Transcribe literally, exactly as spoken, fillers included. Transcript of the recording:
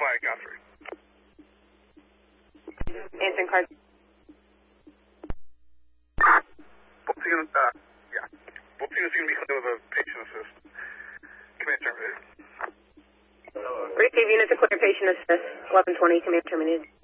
flag, Guthrie. Answering card. Both units, uh, yeah. Both units are going to be clear with a patient assist. Command terminated. Receive units to clear patient assist. eleven twenty, command terminated.